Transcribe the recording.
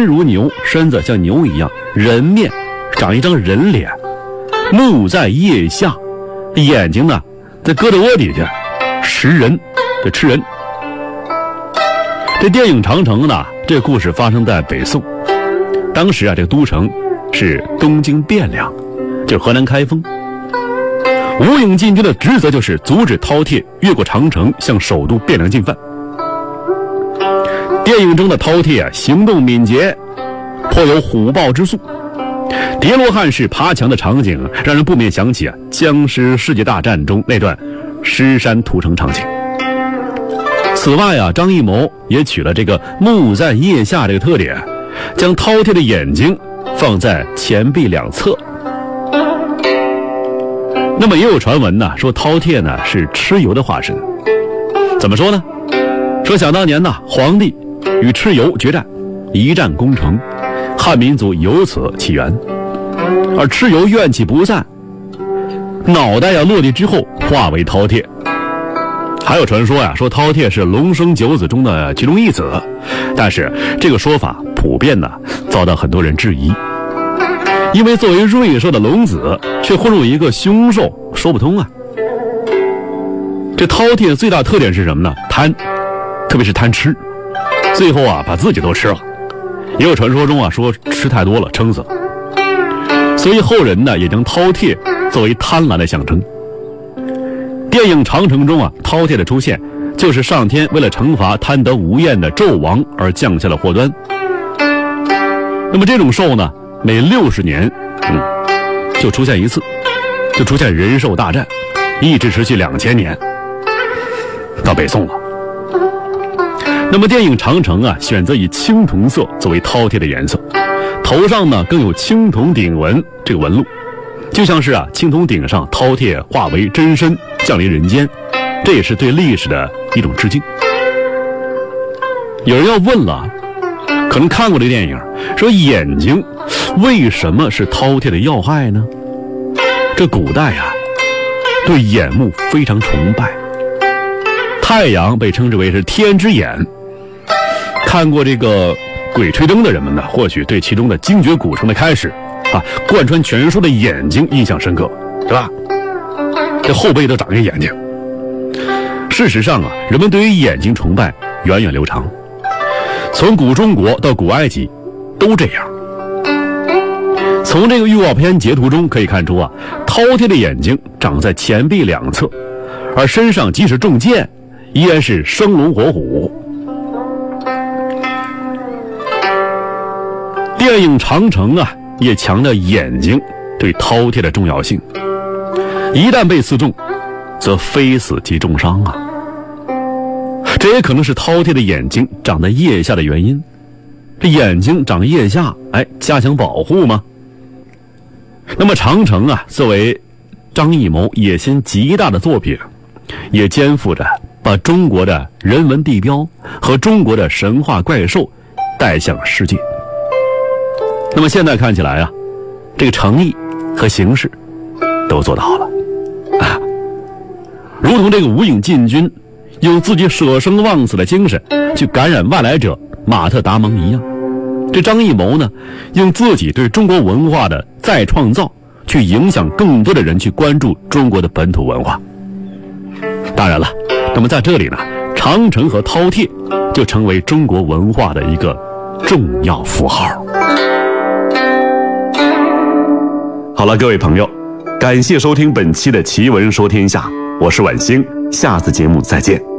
如牛，身子像牛一样，人面，长一张人脸，目在腋下，眼睛呢在胳肢窝底下，食人，这吃人。这电影《长城》呢，这个故事发生在北宋，当时这个都城是东京汴梁，就是河南开封。吴影进军的职责就是阻止饕餮越过长城向首都汴梁进犯。电影中的饕餮行动敏捷，颇有虎豹之速，叠罗汉式爬墙的场景让人不免想起僵尸世界大战中那段尸山屠城场景。此外张艺谋也取了这个目在腋下这个特点，将饕餮的眼睛放在前臂两侧。那么也有传闻说饕餮呢是蚩尤的化身。怎么说呢？说想当年皇帝与蚩尤决战，一战攻城，汉民族由此起源。而蚩尤怨气不散，脑袋落地之后化为饕餮。还有传说说饕餮是龙生九子中的其中一子，但是这个说法普遍遭到很多人质疑。因为作为瑞兽的龙子却混入一个凶兽，说不通这饕餮最大特点是什么呢？贪，特别是贪吃，最后把自己都吃了。也有传说中说吃太多了撑死了，所以后人也将饕餮作为贪婪的象征。电影《长城》中饕餮的出现就是上天为了惩罚贪得无厌的纣王而降下了祸端。那么这种兽呢，每60年就出现一次，就出现人兽大战，一直持续2000年，到北宋了。那么电影《长城》选择以青铜色作为饕餮的颜色，头上呢更有青铜顶纹这个纹路，就像是青铜顶上饕餮化为真身降临人间，这也是对历史的一种致敬。有人要问了，可能看过这个电影，说眼睛为什么是饕餮的要害呢？这古代对眼目非常崇拜，太阳被称之为是天之眼。看过这个《鬼吹灯》的人们呢，或许对其中的精绝古城的开始贯穿全书的眼睛印象深刻，对吧？这后背都长一个眼睛。事实上人们对于眼睛崇拜源远流长，从古中国到古埃及都这样。从这个预告片截图中可以看出饕餮的眼睛长在前臂两侧，而身上即使中箭依然是生龙活虎。电影《长城》也强调眼睛对饕餮的重要性，一旦被刺中则非死即重伤这也可能是饕餮的眼睛长在腋下的原因。这眼睛长腋下加强保护吗？那么《长城》作为张艺谋野心极大的作品，也肩负着把中国的人文地标和中国的神话怪兽带向世界。那么现在看起来这个诚意和形式都做到了如同这个吴影进军用自己舍生忘死的精神去感染外来者马特达蒙一样，这张艺谋呢，用自己对中国文化的再创造去影响更多的人去关注中国的本土文化。当然了，那么在这里呢，长城和饕餮就成为中国文化的一个重要符号。好了，各位朋友，感谢收听本期的奇闻说天下，我是晚星，下次节目再见。